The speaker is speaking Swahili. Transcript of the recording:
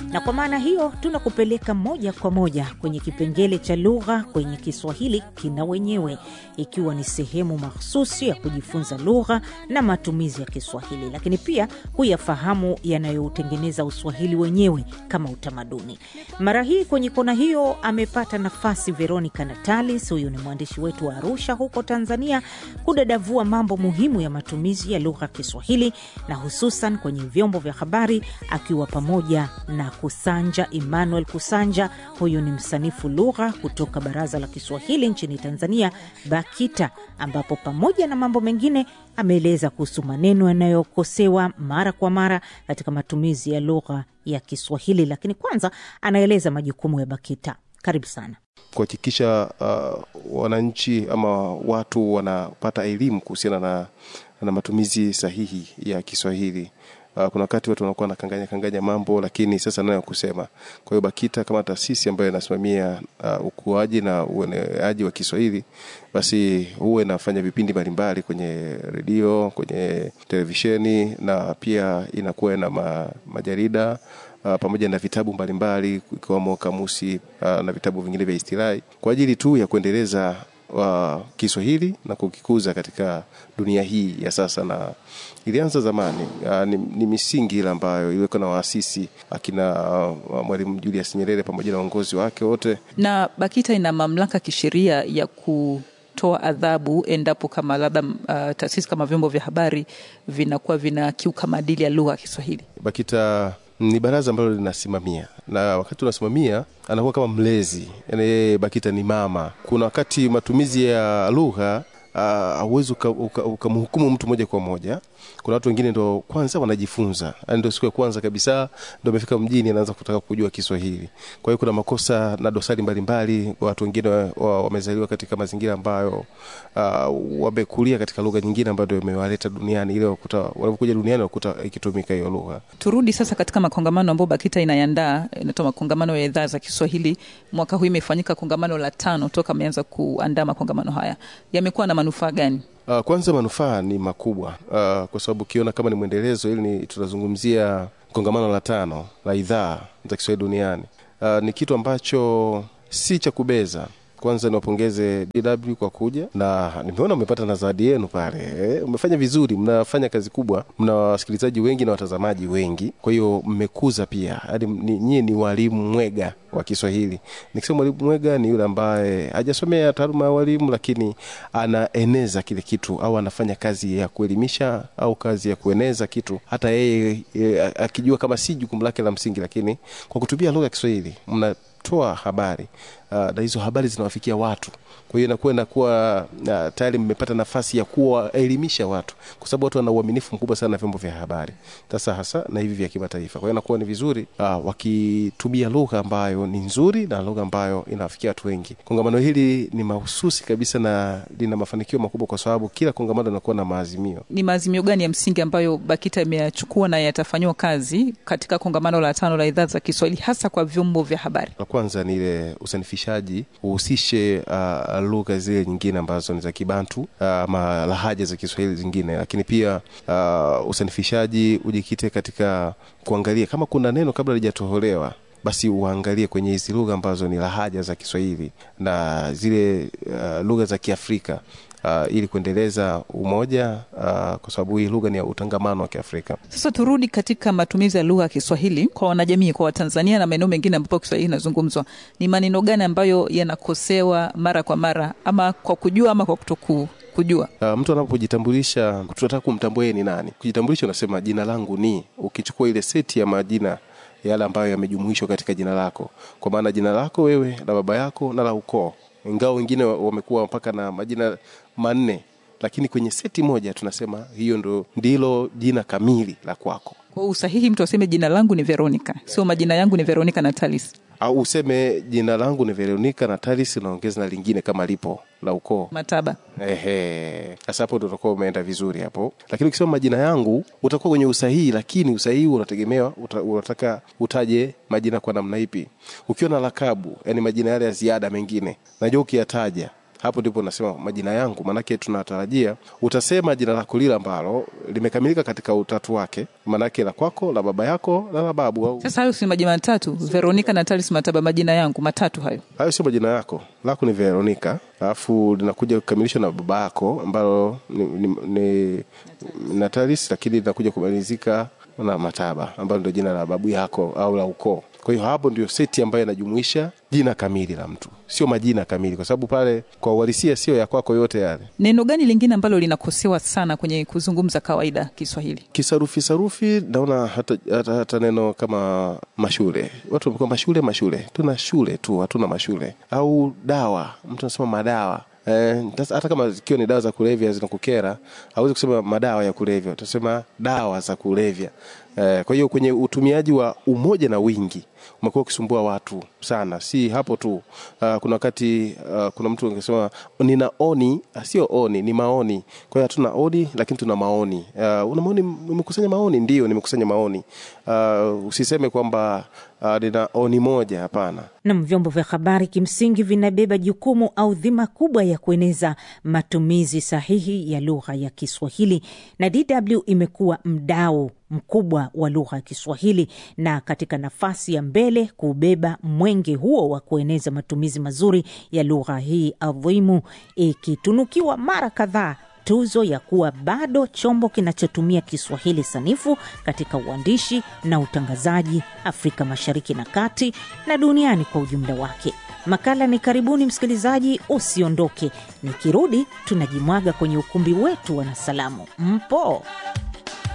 Na kwa maana hiyo tunakupeleka moja kwa moja kwenye kipengele cha lugha kwenye Kiswahili kina wenyewe, ikiwa ni sehemu mahsusi ya kujifunza lugha na matumizi ya Kiswahili, lakini pia kuyafahamu yanayoutengeneza Uswahili wenyewe kama utamaduni. Mara hii kwenye kona hiyo amepata nafasi Veronica Natalis, huyu ni mwandishi wetu wa Arusha huko Tanzania, kudadavua mambo muhimu ya matumizi ya lugha Kiswahili na hususan kwenye vyombo vya habari, akiwa pamoja na Kusanja Emmanuel Kusanja. Huyu ni msanifu lugha kutoka Baraza la Kiswahili nchini Tanzania, BAKITA, ambapo pamoja na mambo mengine ameeleza kuhusu maneno yanayokosewa mara kwa mara katika matumizi ya lugha ya Kiswahili. Lakini kwanza anaeleza majukumu ya BAKITA. Karibu sana. Kuhakikisha wananchi ama watu wanapata elimu kuhusiana na matumizi sahihi ya Kiswahili. Kuna wakati watu wanakuwa nakanganya mambo, lakini sasa nayo kusema. Kwa hiyo BAKITA kama taasisi ambayo inasimamia ukuaji na ueneaji wa Kiswahili, basi huwa inafanya vipindi mbalimbali kwenye redio, kwenye televisheni, na pia inakuwa na majarida pamoja na vitabu mbalimbali ikiwemo kamusi na vitabu vingine vya istilahi kwa ajili tu ya kuendeleza Kiswahili na kukikuza katika dunia hii ya sasa. Na ilianza zamani, ni misingi ile ambayo iliwekwa na waasisi akina Mwalimu Julius Nyerere pamoja na uongozi wake wote. Na BAKITA ina mamlaka kisheria ya kutoa adhabu endapo kama labda taasisi kama vyombo vya habari vinakuwa vinakiuka maadili ya lugha ya Kiswahili. BAKITA ni baraza ambalo linasimamia, na wakati unasimamia anakuwa kama mlezi. Yaani BAKITA ni mama. Kuna wakati matumizi ya lugha hauwezi ukamhukumu mtu moja kwa moja. Kuna watu wengine ndio kwanza wanajifunza, ndio siku ya kwanza kabisa ndio wamefika mjini anaanza kutaka kujua Kiswahili. Kwa hiyo kuna makosa na dosari mbalimbali. Watu wengine wamezaliwa katika mazingira ambayo wamekulia katika lugha nyingine ambayo ndio imewaleta duniani, ile wanapokuja duniani wakuta ikitumika hiyo lugha. Turudi sasa katika makongamano ambayo BAKITA inayandaa. Inatoa makongamano ya idhaa za Kiswahili. Mwaka huu imefanyika kongamano la 5 toka ameanza kuandaa makongamano haya. Yamekuwa na manufaa gani? Kwanza manufaa ni makubwa, kwa sababu kiona kama ni mwendelezo, ili ni tunazungumzia kongamano la 5 la idhaa za Kiswahili duniani. Ni kitu ambacho si cha kubeza. Kwanza niwapongeze DW kwa kuja, na nimeona umepata na zawadi yenu pale. Umefanya vizuri, mnafanya kazi kubwa, mna wasikilizaji wengi na watazamaji wengi. Kwa hiyo mmekuza pia. Hadi nyinyi ni walimu mwega wa Kiswahili. Nikisema mwalimu mwega ni yule ambaye hajasomea taaluma ya walimu, lakini anaeneza kile kitu au anafanya kazi ya kuelimisha au kazi ya kueneza kitu, hata yeye akijua kama si jukumu lake la msingi, lakini kwa kutumia lugha ya Kiswahili mnatoa habari na hizo habari zinawafikia watu. Kwa hiyo inakuwa tayari mmepata nafasi ya kuwaelimisha watu, kwa sababu watu wana uaminifu mkubwa sana na vyombo vya habari, sasa hasa na hivi vya kimataifa. Kwa hiyo inakuwa ni vizuri wakitumia lugha ambayo ni nzuri na lugha ambayo inawafikia watu wengi. Kongamano hili ni mahususi kabisa na lina mafanikio makubwa, kwa sababu kila kongamano linakuwa na maazimio. Ni maazimio gani ya msingi ambayo BAKITA imeyachukua na yatafanywa kazi katika kongamano la 5 la idhaa za Kiswahili hasa kwa vyombo vya habari? La kwanza ni ile usanifishaji uhusishe lugha zile nyingine ambazo ni za Kibantu ama lahaja za Kiswahili zingine, lakini pia usanifishaji ujikite katika kuangalia kama kuna neno kabla halijatoholewa, basi uangalie kwenye hizi lugha ambazo ni lahaja za Kiswahili na zile lugha za Kiafrika, ili kuendeleza umoja, kwa sababu hii lugha ni ya utangamano wa Kiafrika. Sasa turudi katika matumizi ya lugha ya Kiswahili kwa wanajamii, kwa Watanzania na maeneo mengine ambapo Kiswahili inazungumzwa. Ni maneno gani ambayo yanakosewa mara kwa mara, ama kwa kujua ama kwa kutokujua? Mtu anapojitambulisha, tunataka kumtambua yeye ni nani. Kujitambulisha unasema jina langu ni, ukichukua ile seti ya majina yale ambayo yamejumuishwa katika jina lako, kwa maana jina lako wewe, la baba yako na la ukoo. Ingawa wengine wamekuwa mpaka na majina 4, lakini kwenye seti moja tunasema hiyo ndilo jina kamili la kwako. Kwa usahihi mtu aseme jina langu ni Veronica, sio majina yangu ni Veronica Natalis. Au useme jina langu ni Veronica Natalis, unaongeza na lingine kama lipo la ukoo, Mataba. Sasa hapo ndio utakuwa umeenda vizuri hapo. Lakini ukisema majina yangu utakuwa kwenye usahihi, lakini usahihi unategemea unataka utaje majina kwa namna ipi. Ukiwa na lakabu, yani majina yale ya ziada mengine, najua ukiyataja Hapo ndipo nasema majina yangu, manake tunatarajia utasema jina lako lile ambalo limekamilika katika utatu wake, manake la kwako, la baba yako na la babu. Sasa hayo si majina matatu, Veronica Natalis Mataba, majina yangu matatu hayo. Hayo sio majina yako. Lako ni Veronica, alafu linakuja kukamilishwa na baba yako ambalo ni Natalis, lakini linakuja kumalizika na Mataba ambalo ndio jina la babu yako au la ukoo. Kwa hiyo hapo ndio seti ambayo inajumuisha jina kamili la mtu, sio majina kamili, kwa sababu pale kwa uhalisia sio ya kwako yote yale. Neno gani lingine ambalo linakosewa sana kwenye kuzungumza kawaida Kiswahili? Kisarufi naona hata neno kama mashule. Watu wamekuwa mashule. Tuna shule tu, hatuna mashule. Au dawa, mtu anasema madawa. Hata kama zikiwa ni dawa za kulevya zinakukera, hauwezi kusema madawa ya kulevya, utasema dawa za kulevya. Kwa hiyo kwenye utumiaji wa umoja na wingi umekuwa ukisumbua watu sana. Si hapo tu, kuna wakati kuna mtu angesema nina oni, sio oni, ni maoni. Kwa hiyo hatuna oni lakini tuna maoni. Una maoni, umekusanya maoni? Ndio, nimekusanya maoni. Usiseme kwamba nina oni moja, hapana. Na vyombo vya habari kimsingi vinabeba jukumu au dhima kubwa ya kueneza matumizi sahihi ya lugha ya Kiswahili, na DW imekuwa mdau mkubwa wa lugha ya Kiswahili na katika nafasi ya mbele kubeba mwenge huo wa kueneza matumizi mazuri ya lugha hii adhimu, ikitunukiwa mara kadhaa tuzo ya kuwa bado chombo kinachotumia Kiswahili sanifu katika uandishi na utangazaji Afrika Mashariki na Kati na duniani kwa ujumla wake. Makala ni karibuni msikilizaji, usiondoke. Nikirudi tunajimwaga kwenye ukumbi wetu wa salamu. Mpo?